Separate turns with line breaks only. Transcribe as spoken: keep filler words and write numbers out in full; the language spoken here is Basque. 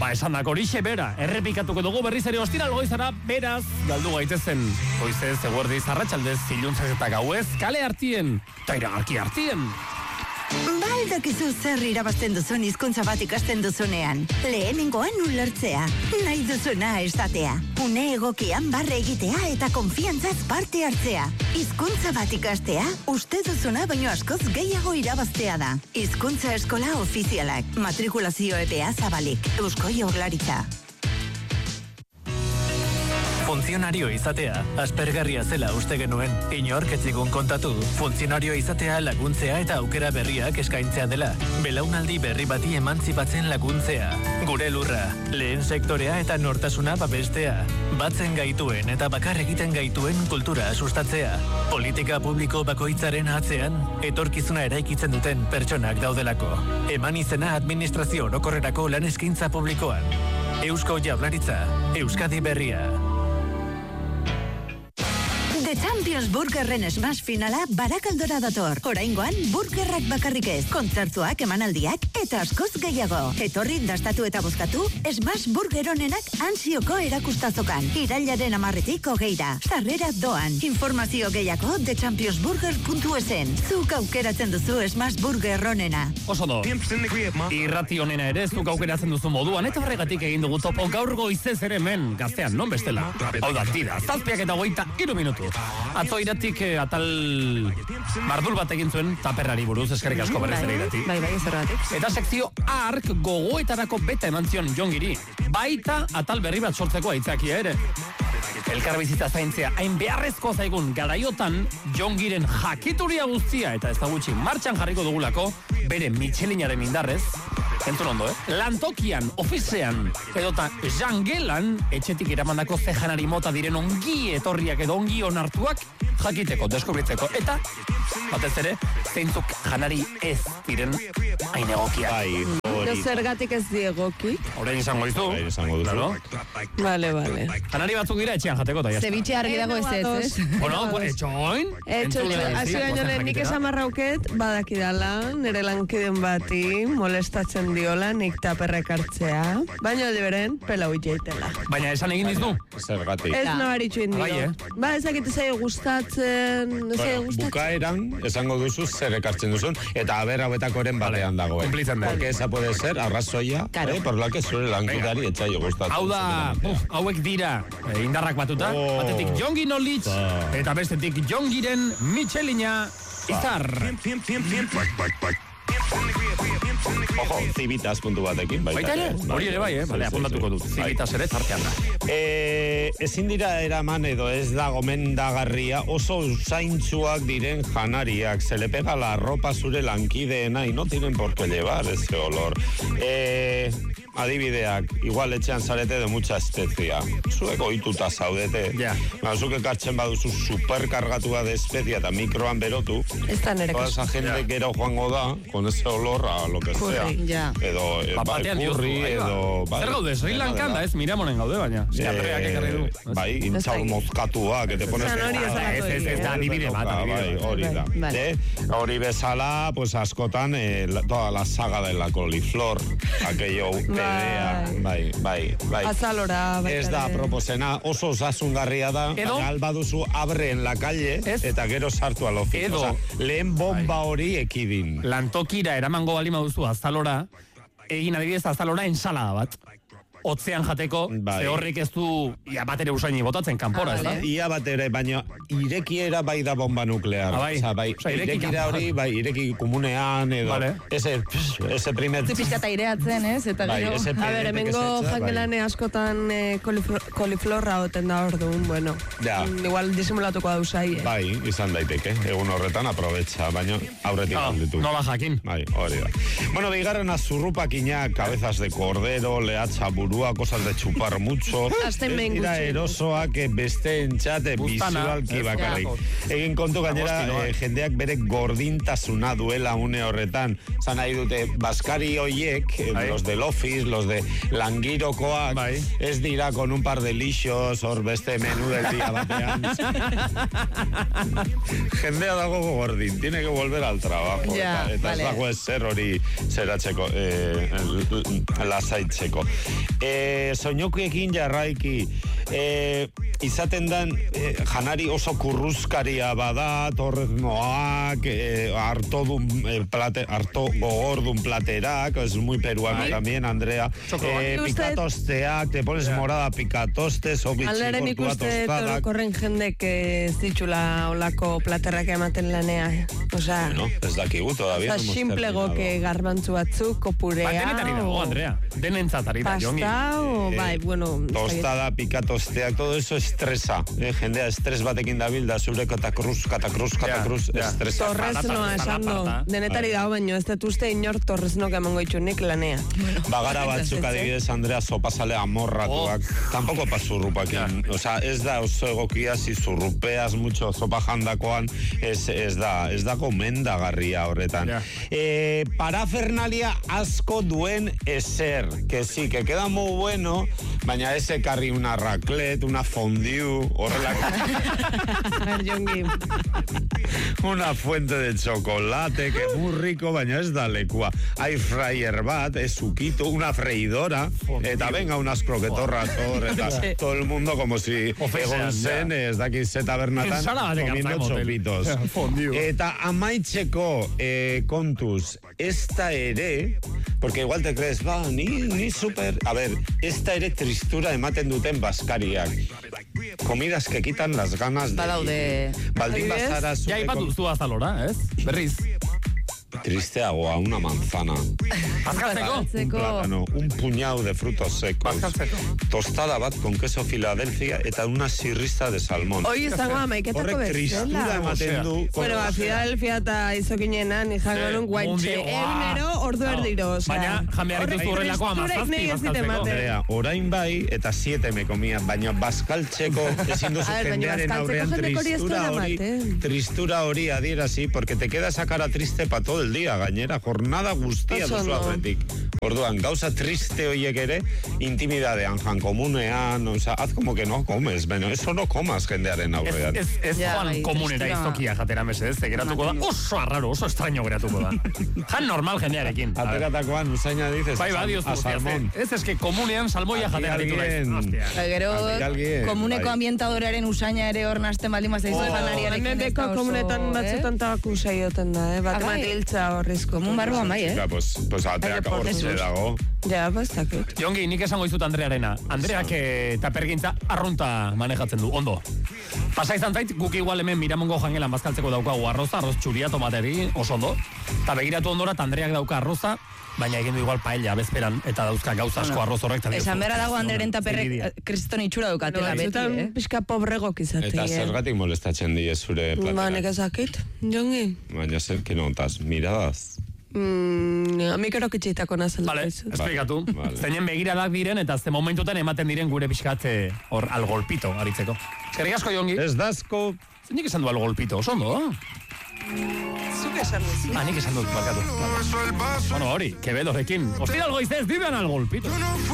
ba, esan dako horixe bera, errepikatuko dugu berriz ere ostiral goizara, beraz, galdu gaitezen, goizez, eguerdiz, arratsaldez, ziluntzez eta gauez, kale hartien, eta iragarki hartien.
Baldakizu zer irabazten duzun hizkuntza bat ikasten duzunean. Lehenengoan ulertzea, nahi duzuna esatea. Une egokian barre egitea eta konfiantzaz parte hartzea. Hizkuntza bat ikastea, uste duzuna baino askoz gehiago irabaztea da. Hizkuntza eskola ofizialak, matrikulazio epea zabalik, Eusko Jaurlaritza.
Funtzionario izatea, aspergarria zela uste genuen. Inork ez zigun kontatu, funtzionario izatea laguntzea eta aukera berriak eskaintzea dela. Belaunaldi berri bati emantzipatzen laguntzea. Gure lurra, lehen sektorea eta nortasuna babestea. Batzen gaituen eta bakar egiten gaituen kultura sustatzea. Politika publiko bakoitzaren atzean, etorkizuna eraikitzen duten pertsonak daudelako. Eman izena administrazio orokorrerako lan eskaintza publikoan. Eusko Jaurlaritza, Euskadi berria.
The Champions Burgerren smash finala Barakaldora dator. Oraingoan, burgerrak bakarrik ez, kontzertuak, emanaldiak eta askoz gehiago. Etorri, dastatu eta bozkatu, smash burger honenak ansioko erakustazokan. Irailaren amarretik hogeira. Sarrera doan. Informazio gehiago the champions burger puntu esen. Zuk aukeratzen duzu smash burger honena.
Oso do, irrati honena ere zuk aukeratzen duzu moduan, eta horregatik egin dugu topo gaur goizez ere men, gaztean, non bestela. Hau da, tira, zazpiak eta goita iru minutu. Atzo iratik eh, atal mardul bat egin zuen taperrari buruz, eskerrik asko berrez ere irati.
Bai, bai, zergatik.
Eta sekzio ark gogoetarako beta eman zion Jongiri. Baita atal berri bat sortzeko aitzakia ere. Elkarbizitza zaintzea hain beharrezko zaigun garaiotan Jongiren jakituria guztia eta ez da gutxi martxan jarriko dugulako bere Michelinaren indarrez. Entzun ondo, eh? Lantokian, ofizean, edota jangelan, etxetik eramandako ze janari mota diren ongi etorriak edo ongi onartuak jakiteko, deskubritzeko. Eta, batez ere, zeintzuk janari ez diren hain egokiak.
Bai,
No zergatik ez diegoki.
Orain izango dizu.
Orain izango duzu.
Claro.
Vale, vale.
Janari batzuk dira etxean jateko eta jazta.
Ceviche argi dago ez ez, ez?
Bueno, etxoin.
Etxo, hasi baino lehen nik esan marrauket, badakidala, nire lankiden bati, molestatzen diola, nik taperrek hartzea, baina alde beren, pela huitzeitela.
Baina esan egin dizu.
Zergatik.
Ez nabaritxu indio.
Bai, eh?
Ba, ezakit zaio gustatzen, ez zaio
Bueno,
gustatzen.
bukaeran esango duzu zer ekartzen duzun eta aber hauetakoren batean dagoen.
Kumplitzen da.
Porque esa puede ser arrazoia,
Claro.
eh, por la que zure lankidari etzaio gustatzen.
Hau da, buf, hauek dira eh, indarrak batuta,
Oh.
batetik Jongi Nolitz,
Ba.
eta bestetik Jongiren Michelina izar.
Ojo, civitas puntu batekin.
Baita ere, hori ere bai, eh? Bale, apuntatuko dut, zibitas ere tartean da.
Eh, ezin dira eraman edo ez da gomendagarria oso zaintzuak diren janariak. Se le pega la ropa zure lankideena y no tienen por qué llevar ese olor. Eh, adibideak, igual etxean zarete de mucha espezia. Zuek ohituta zaudete.
Ja.
Ba, zuk ekartzen baduzu superkargatua de espezia eta mikroan berotu.
Ez da nire
Toda
kasu.
esa gente
Ja.
gero joango da, con ese olor a lo que
Curry,
sea.
ja.
Edo, eh,
Ba,
bai,
batean diozu,
curry,
ahí ba.
edo... bai,
Zer gaude, Sri
dena
Lankan
dela.
da ez, Miramonen gaude, baina. Eske Andreak ekarri du.
Eh, bai, intxau
dakit.
mozkatua, que te pones...
Zan hori ez da
Ez, ez, ez da, adibide bat, adibide
Bai,
bat.
hori da.
Bai, bai.
Eh, Hori bezala, pues askotan, eh, la- toda la saga de la coliflor, aquello pedea, bai, bai, bai.
Azalora, baita
Ez da
ere.
proposena, oso osasungarria da,
Edo-
baina albaduzu abre en la calle,
Ez.
eta gero sartu al oficio.
Edo-
Osea, lehen bomba hori ekidin.
Lantokira eramango balima duzu azalora, egin adibidez azalora ensalada bat. Hotzean jateko,
Bai.
ze horrik ez du, ia bat ere usaini botatzen kanpora,
Ah,
ez da?
vale.
Ia bat ere, baina irekiera bai da bomba nuklear.
Ah, bai.
Osea, bai,
Osea, ireki
irekiera
kanpoan.
hori, bai, ireki komunean, edo,
Vale.
ese, ese primer...
Pizkata aireatzen, ez? Eta
Bai,
gero...
ese
A ber,
pedetek
hemengo
ezetza,
jangelane askotan eh, koliflo- koliflorra oten da orduan, bueno.
Ja.
Mm, Igual disimulatuko da usai, eh?
Bai, izan daiteke, egun horretan aprobetxa, baina aurretik
Ah,
alditu.
nola jakin.
Bai, hori da. Bueno, bigarrena zurrupakinak, cabezas de cordero, lehatza buru burua, cosas de chupar mucho.
Azten
Ez
behin
dira
gutxi.
erosoak eh, beste entxate
Guztana,
bizualki
ez?
bakarrik.
Ja.
Egin kontu gainera
Agostinoak.
eh, jendeak bere gordintasuna duela une horretan. Zan nahi dute, baskari hoiek, eh,
Bai.
los del office, los de langirokoak,
Bai.
ez dira con un par de lixos, hor beste menú del día batean. Jendea dago gordin, tiene que volver al trabajo.
Ja,
eta eta
vale.
ez dago ezer hori zeratzeko, eh, lasaitzeko. Eh, soinokiekin jarraiki, eh, izaten dan eh, janari oso kurruzkaria bada, torreznoak, eh, harto, dun, eh, plate, harto gogor dun platerak, es muy peruano
Bai.
también, Andrea.
Txoko,
Eh,
bai.
pikatosteak, te pones morada pikatostes, o
Alderen
bitxikortua
ikuste
tostadak.
korren jendek ez ditxula olako platerrak ematen lanea. eh. Osea,
No, ez dakigu todavía.
Osa,
no hemos
simplego
terminado.
que garbantzu batzuk, kopurea.
Ba, denetari dago,
o
Andrea. Denentzat ari da, Jongi.
Pasta, o,
Eh,
bai, bueno. ez dakit.
Tostada, pikatosteak, todo eso estresa. Eh, jendea estres batekin dabil da zure katakruz, katakruz, katakruz,
ja.
estresa.
Torrez
Zalata,
noa esan do.
zalaparta.
Denetari dago, baino ez dut uste inor torrez noa emango itxunik lanea.
Bagara batzuk
Ez, ez,
adibidez, Andrea, sopasale amorratuak.
Oh.
Tampoco pa zurrupakin. O sea, ez da oso egokia, si zurrupeas mucho sopa jandakoan, ez, ez da, ez da gomendagarria horretan.
Ja.
Eh, parafernalia asko duen eser, que sí, que queda muy bueno, baina ez ekarri una raclette, una fondue, horrelako.
A ver, Jongi.
Una fuente de chocolate, que muy rico, baina ez da lekua. Air fryer bat, es suquito, una freidora, eta venga unas croquetorras hor, eta todo el mundo como si
Ofesean,
egon zen,
ja.
ez dakit zeta bernatan,
Ensala batek
comiendo
hartzak motel.
chopitos.
Ja, fondue.
Eta amaitzeko eh, kontuz, esta ere, porque igual te crees, ba, ni, ni super... A ver, esta ere tristura ematen duten baskariak. Comidas que quitan las ganas de...
Badaude.
Baldin
Adibidez?
bazara
Ja,
zure
ipatu zu azalora, ez? Berriz.
tristeagoa, una manzana,
Azkaltzeko?
un
Zeko.
plátano, un puñado de frutos secos,
Bazkaltzeko.
tostada bat con queso Filadelfia eta una sirrista de salmón.
Hoi izango amaiketako
Horrek tristura
bezala.
ematen du.
Bueno, ba, Filadelfia eta izokinena, ni jango nun guaintxe.
mundio,
Egunero,
ah.
ordu
Claro.
erdiro, osea.
Baina, jan behar dituzu horrelako
Tristurek
hamazazpi
nahi ez dit
bazkaltzeko.
ematen.
Andrea, orain bai eta siete me comía, baina bazkaltzeko ezin duzu
A ver, baina
jendearen
bazkaltzeko
aurrean
jendek hori ez du
tristura hori,
eramaten.
tristura hori adierazi, porque te queda esa cara triste pa todo el día, gainera, jornada guztia
Oso
duzu
ondo.
aurretik. Orduan, gauza triste horiek ere, intimidadean, jan komunean, o sea, haz como que no comes, bueno, eso no comas jendearen
Ez,
aurrean.
ez, ez
Ja,
joan
bai,
komunera
tristura.
izokia jatera mesedez, ze geratuko da oso arraro, oso extraño geratuko da. Jan normal jendearekin. A ver.
Ateratakoan, usaina dices,
Bai, ba, diozu,
a
hostia,
salmón.
ze- ez eske komunean salmoia
Aquí
jatera ditu
alguien-
naiz. Hostia.
Ba, Gero,
Handik alguien,
komuneko
bai.
ambientadorearen usaina ere hor nasten baldin bazaizu
Oh.
janariarekin.
Hemen
ez da
beko
oso,
komunetan
eh?
batzutan tabaku saioten da, eh? Bat
Ah, bai?
matiltza horrizko.
Komun barruan bai, eh?
Ja, pues, pues ateak
Aire
hortze
portuz.
dago.
Ja, bastakit.
Jongi, nik esango izut Andrearena. Andreak eh, tapergintza arrunta manejatzen du, ondo. Pasa izan zait, guk igual hemen Miramongo jangelan bazkaltzeko daukagu arroza, arroz txuria, tomateri, oso ondo. Ta begiratu ondora, ta Andreak dauka arroza, baina egin du igual paella bezperan, eta dauzka gauza asko arroz horrek. ta diozu,
Esan bera dago Andreren taperrek
zigidia.
eh, kriston itxura dukatela beti,
Batzutan
eh?
pixka pobregok izatei,
Eta
eh?
zergatik molestatzen die zure
Ba, nek
platera.
ezakit, Jongi.
Baina zer, que notas, miradas.
Mm, amik erokitxeitako nazalda.
Vale, esplikatu.
Vale.
Zeinen begiradak diren eta ze momentutan ematen diren gure pixkat eh, hor algolpito aritzeko. Eskerrik asko, Jongi.
Ez dazko,
Nik esan du algolpito, oso ondo, eh?
Zuk esan duzu.
Ah, nik esan dut, barkatu. Bueno, hori, Quevedorekin. Ostiral goizez, dibean algolpito.